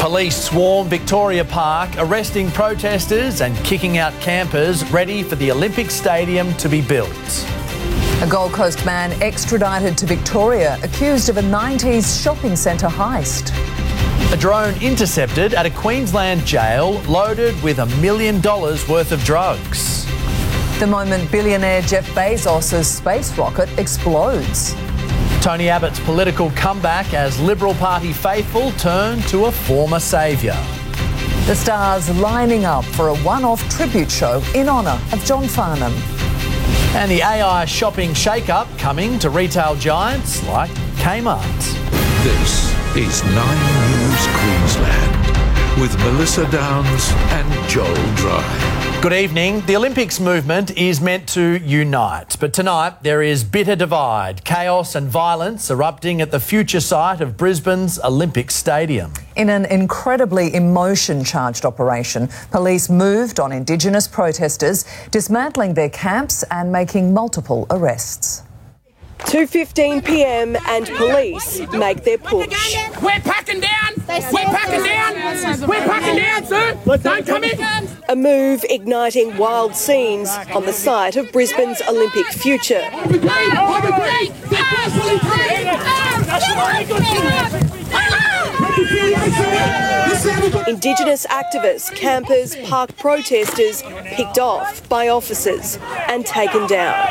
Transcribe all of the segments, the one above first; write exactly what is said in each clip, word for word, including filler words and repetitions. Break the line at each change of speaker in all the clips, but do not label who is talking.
Police swarm Victoria Park, arresting protesters and kicking out campers ready for the Olympic Stadium to be built.
A Gold Coast man extradited to Victoria, accused of a nineties shopping centre heist.
A drone intercepted at a Queensland jail loaded with a million dollars worth of drugs.
The moment billionaire Jeff Bezos' space rocket explodes.
Tony Abbott's political comeback as Liberal Party faithful turn to a former saviour.
The stars lining up for a one-off tribute show in honour of John Farnham.
And the A I shopping shake-up coming to retail giants like Kmart.
This is Nine News Queensland with Melissa Downs and Joel Dry.
Good evening. The Olympics movement is meant to unite, but tonight there is bitter divide, chaos and violence erupting at the future site of Brisbane's Olympic Stadium.
In an incredibly emotion-charged operation, police moved on Indigenous protesters, dismantling their camps and making multiple arrests.
two fifteen p m and police make their push.
We're packing down! We're packing down! We're packing down, sir! Don't come in!
A move igniting wild scenes on the site of Brisbane's Olympic future. Indigenous activists, campers, park protesters picked off by officers and taken down.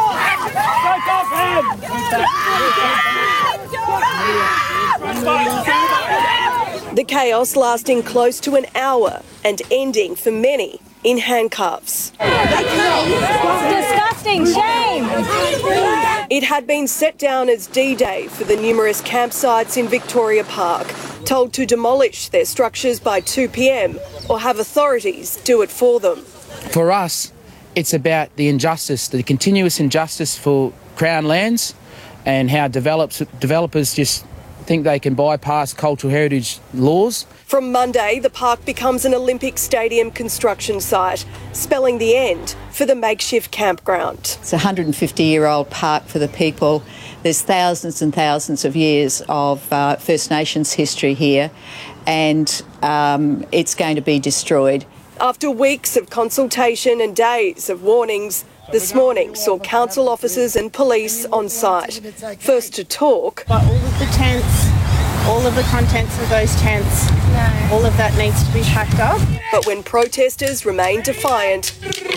The chaos lasting close to an hour and ending for many in handcuffs.
Disgusting, shame!
It had been set down as D-Day for the numerous campsites in Victoria Park, told to demolish their structures by two p m or have authorities do it for them.
For us, it's about the injustice, the continuous injustice for Crown lands and how develops, developers just think they can bypass cultural heritage laws.
From Monday, the park becomes an Olympic Stadium construction site, spelling the end for the makeshift campground.
It's a one hundred fifty year old park for the people. There's thousands and thousands of years of uh, First Nations history here, and um, it's going to be destroyed.
After weeks of consultation and days of warnings, this morning saw council officers and police on site. First to talk.
But all of the tents, all of the contents of those tents, no. all of that needs to be packed up.
But when protesters remained defiant,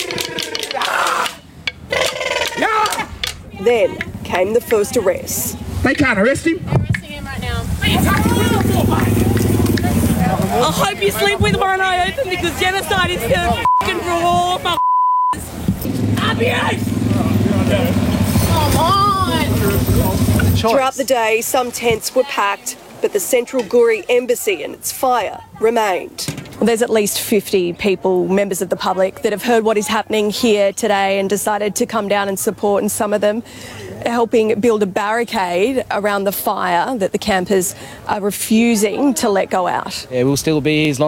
then came the first arrests.
They can't arrest him.
I'm arresting him right now.
I hope you sleep with one eye open because genocide is gonna f***ing rule my abuse!
Come on!
Throughout the day, some tents were packed, but the Central Guri Embassy and its fire remained.
Well, there's at least fifty people, members of the public, that have heard what is happening here today and decided to come down and support, and some of them are helping build a barricade around the fire that the campers are refusing to let go out.
Yeah, we'll still be here as long